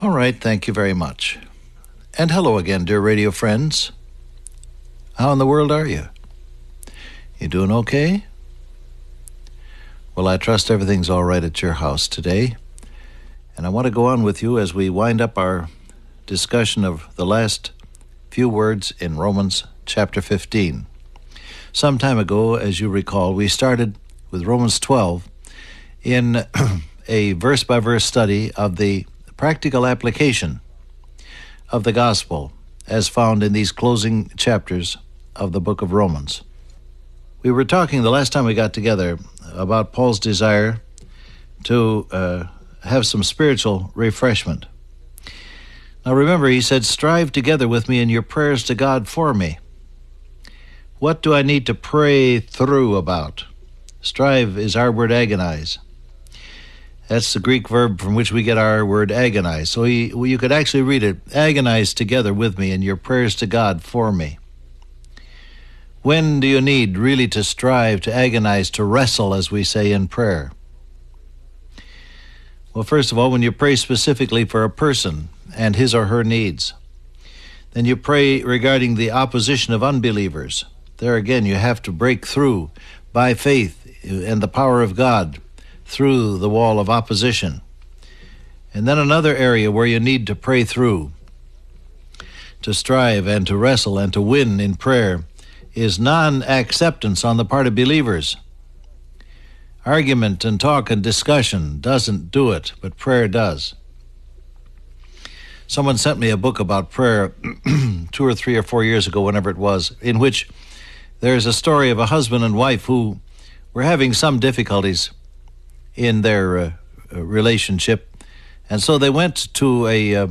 All right, thank you very much. And hello again, dear radio friends. How in the world are you? You doing okay? Well, I trust everything's all right at your house today. And I want to go on with you as we wind up our discussion of the last few words in Romans chapter 15. Some time ago, as you recall, we started with Romans 12 in a verse-by-verse study of the practical application of the gospel as found in these closing chapters of the book of Romans. We were talking the last time we got together about Paul's desire to have some spiritual refreshment. Now remember, he said, strive together with me in your prayers to God for me. What do I need to pray through about? Strive is our word agonize. That's the Greek verb from which we get our word agonize. So you could actually read it, agonize together with me in your prayers to God for me. When do you need really to strive, to agonize, to wrestle, as we say in prayer? Well, first of all, when you pray specifically for a person and his or her needs, then you pray regarding the opposition of unbelievers. There again, you have to break through by faith and the power of God through the wall of opposition. And then another area where you need to pray through, to strive and to wrestle and to win in prayer, is non-acceptance on the part of believers. Argument and talk and discussion doesn't do it, but prayer does. Someone sent me a book about prayer 2 or 3 or 4 years ago, whenever it was, in which there's a story of a husband and wife who were having some difficulties in their relationship, and so they went to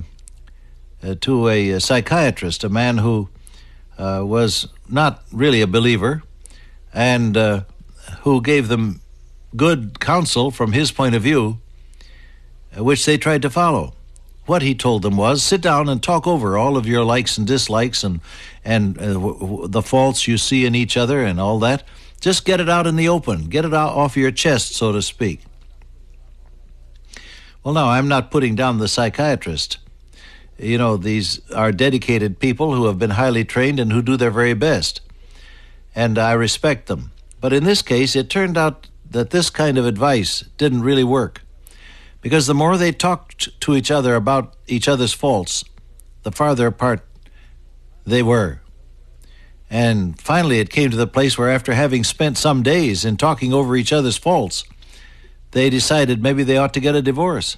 a psychiatrist, a man who was not really a believer, and who gave them good counsel from his point of view, which they tried to follow. What he told them was, sit down and talk over all of your likes and dislikes and the faults you see in each other and all that. Just get it out in the open. Get it out off your chest, so to speak. Well, no, I'm not putting down the psychiatrist. You know, these are dedicated people who have been highly trained and who do their very best. And I respect them. But in this case, it turned out that this kind of advice didn't really work. Because the more they talked to each other about each other's faults, the farther apart they were. And finally it came to the place where, after having spent some days in talking over each other's faults, they decided maybe they ought to get a divorce.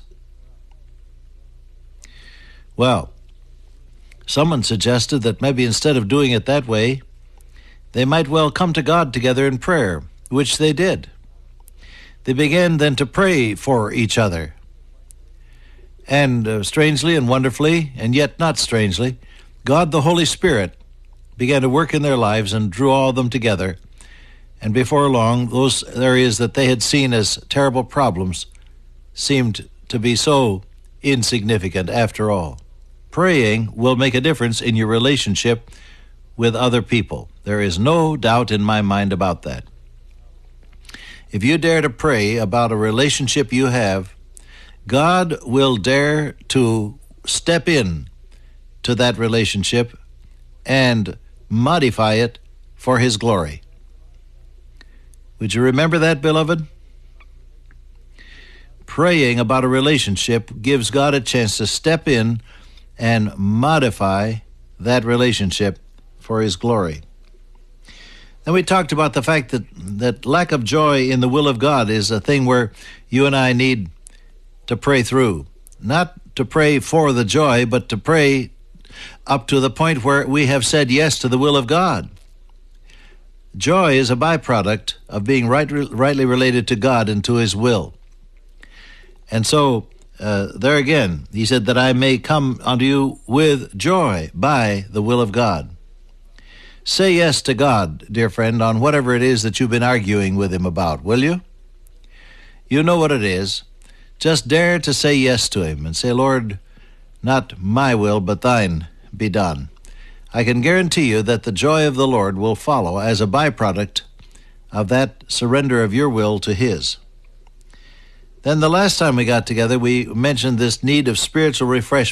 Well, someone suggested that maybe instead of doing it that way, they might well come to God together in prayer, which they did. They began then to pray for each other. And strangely and wonderfully, and yet not strangely, God the Holy Spirit began to work in their lives and drew all of them together. And before long, those areas that they had seen as terrible problems seemed to be so insignificant after all. Praying will make a difference in your relationship with other people. There is no doubt in my mind about that. If you dare to pray about a relationship you have, God will dare to step in to that relationship and modify it for His glory. Would you remember that, beloved? Praying about a relationship gives God a chance to step in and modify that relationship for His glory. Then we talked about the fact that lack of joy in the will of God is a thing where you and I need to pray through. Not to pray for the joy, but to pray up to the point where we have said yes to the will of God. Joy is a byproduct of being rightly related to God and to His will. And so, there again, he said that I may come unto you with joy by the will of God. Say yes to God, dear friend, on whatever it is that you've been arguing with Him about, will you? You know what it is. Just dare to say yes to Him and say, Lord, not my will, but thine be done. I can guarantee you that the joy of the Lord will follow as a byproduct of that surrender of your will to His. Then the last time we got together, we mentioned this need of spiritual refreshment.